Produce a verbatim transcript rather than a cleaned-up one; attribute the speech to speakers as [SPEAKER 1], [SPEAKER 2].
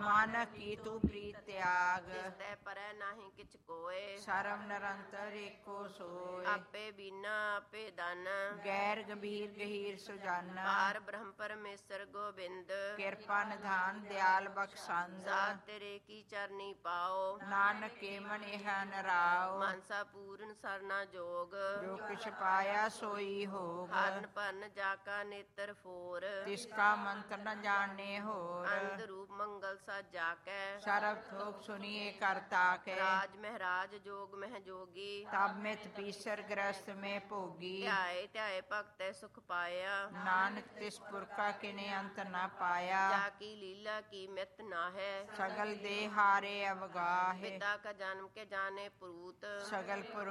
[SPEAKER 1] ਮਨ ਕੀ ਤੂੰ ਪ੍ਰੀਤ ਤਿਆਗ।
[SPEAKER 2] ਤਿਸਤੈ ਪਰੈ ਨਾਹੀ ਕਿਛ ਕੋਇ।
[SPEAKER 1] ਸਰਮ ਨਿਰੰਤਰ ਏਕੋ ਸੋਇ।
[SPEAKER 2] ਆਪੇ ਬੀਨਾ ਆਪੇ ਦਾਨ।
[SPEAKER 1] ਗੈਰ ਗੰਭੀਰ ਗਹੀਰ ਸੁਜਾਨ।
[SPEAKER 2] ਪਾਰ ਬ੍ਰਹਮ ਪਰਮੇਸ਼ਰ ਗੋਬਿੰਦ।
[SPEAKER 1] ਕਿਰਪਾ ਨਿਧਾਨ ਦਿਆਲ ਬਖਸ਼ੰਦ।
[SPEAKER 2] ਸਾਧ ਤੇਰੇ ਕੀ ਚਰਨੀ ਪਾਓ।
[SPEAKER 1] ਨਾਨਕ ਕੇ ਮਨ ਇਹ ਨਰਾਓ।
[SPEAKER 2] ਮਾਨਸਾ ਪੂਰਨ ਸਰਨਾ ਜੋਗ।
[SPEAKER 1] ਜੋ ਕਿਛ ਪਾਇਆ ਸੋਈ ਹੋਗ।
[SPEAKER 2] ਹਰਨ ਭਰਨ ਜਾ ਕਾ ਨੇਤਰ ਫੋਰ।
[SPEAKER 1] ਤਿਸ ਕਾ ਮੰਤਰ ਨ ਜਾਣੇ ਹੋਰ।
[SPEAKER 2] ਅੰਧ ਰੂਪ ਮੰਗਲ ਸਾਜਾ ਕੈ।
[SPEAKER 1] ਸਰਬ ਥੋਕ ਸੁਨੀਏ ਕਰਤਾ ਕੇ।
[SPEAKER 2] ਰਾਜ ਮਹਿਰਾਜ ਜੋਗ ਮਹਿ ਜੋਗੀ।
[SPEAKER 1] ਤਬ ਮਿਤ ਪੀਸਰ ਗ੍ਰਸਤ में ਭੋਗੀ।
[SPEAKER 2] ਧਿਆਏ ਧਿਆਏ ਭਗਤੈ ਸੁਖ ਪਾਇਆ।
[SPEAKER 1] ਨਾਨਕ ਤਿਸ ਪੁਰਖਾ ਕਿਨੇ ਅੰਤ ਨਾ ਪਾਇਆ।
[SPEAKER 2] ਜਾ ਕੀ ਲੀਲਾ ਕੀ ਮਿਤ ਨਾ ਹੈ।
[SPEAKER 1] ਸਗਲ ਦੇ ਹਾਰੇ ਅਵਗਾਹੇ।
[SPEAKER 2] ਪਿਤਾ ਕਾ ਜਨਮ ਕੇ ਜਾਣੇ ਪੁਰੂਤ।
[SPEAKER 1] ਸਗਲ ਪੁਰ